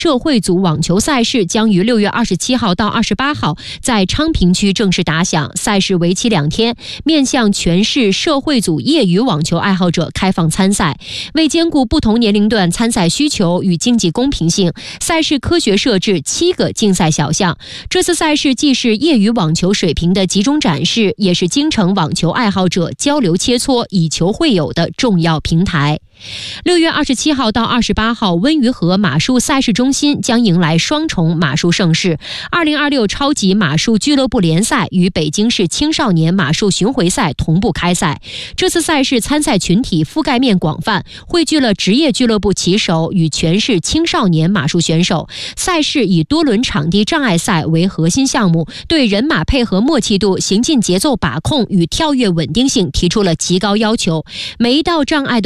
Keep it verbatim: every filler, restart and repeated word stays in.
社会组网球赛事将于六月二十七号到二十八号在昌平区正式打响，赛事为期两天，面向全市社会组业余网球爱好者开放参赛。为兼顾不同年龄段参赛需求与经济公平性，赛事科学设置七个竞赛小项。这次赛事既是业余网球水平的集中展示，也是京城网球爱好者交流切磋、以球会友的重要平台。六月二十七号到二十八号，温榆河马术赛事中心将迎来双重马术盛事。二零二六超级马术俱乐部联赛与北京市青少年马术巡回赛同步开赛。这次赛事参赛群体覆盖面广泛，汇聚了职业俱乐部棋手与全市青少年马术选手。赛事以多轮场地障碍赛为核心项目，对人马配合默契度、行进节奏把控与跳跃稳定性提出了极高要求。每一道障碍的